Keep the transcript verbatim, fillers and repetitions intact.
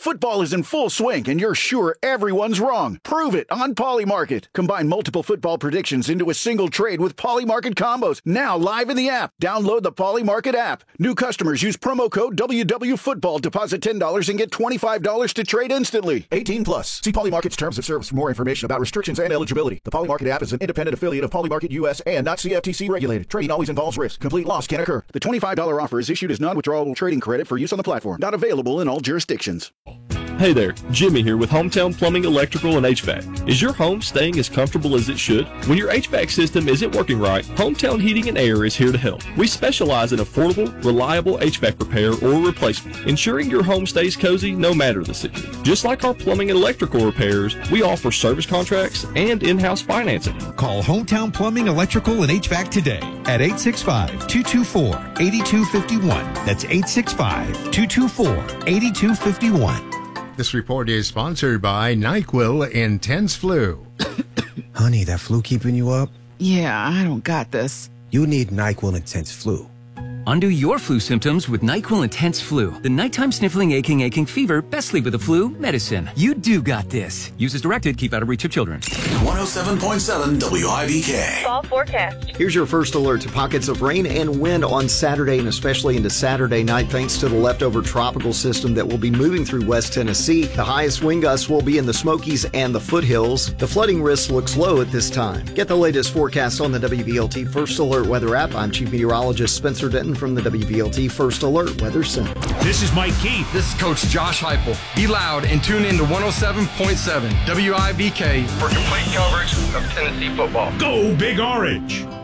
Football is in full swing, and you're sure everyone's wrong. Prove it on Polymarket. Combine multiple football predictions into a single trade with Polymarket combos. Now live in the app. Download the Polymarket app. New customers use promo code W W Football. Deposit ten dollars and get twenty-five dollars to trade instantly. eighteen plus. See Polymarket's terms of service for more information about restrictions and eligibility. The Polymarket app is an independent affiliate of Polymarket U S and not C F T C regulated. Trading always involves risk. Complete loss can occur. The twenty-five dollars offer is issued as non-withdrawable trading credit for use on the platform. Not available in all jurisdictions. Hey there, Jimmy here with Hometown Plumbing, Electrical, and H V A C. Is your home staying as comfortable as it should? When your H V A C system isn't working right, Hometown Heating and Air is here to help. We specialize in affordable, reliable H V A C repair or replacement, ensuring your home stays cozy no matter the season. Just like our plumbing and electrical repairs, we offer service contracts and in-house financing. Call Hometown Plumbing, Electrical, and H V A C today at eight six five, two two four, eight two five one. That's eight six five, two two four, eight two five one. This report is sponsored by NyQuil Intense Flu. Honey, that flu keeping you up? Yeah, I don't got this. You need NyQuil Intense Flu. Undo your flu symptoms with NyQuil Intense Flu. The nighttime sniffling, aching, aching fever, best sleep with the flu medicine. You do got this. Use as directed. Keep out of reach of children. one oh seven point seven W I B K. Fall forecast. Here's your first alert to pockets of rain and wind on Saturday and especially into Saturday night thanks to the leftover tropical system that will be moving through West Tennessee. The highest wind gusts will be in the Smokies and the foothills. The flooding risk looks low at this time. Get the latest forecast on the W B L T First Alert Weather app. I'm Chief Meteorologist Spencer Denton from the W B L T First Alert Weather Center. This is Mike Keith. This is Coach Josh Heupel. Be loud and tune in to one oh seven point seven W I B K for complete coverage of Tennessee football. Go Big Orange!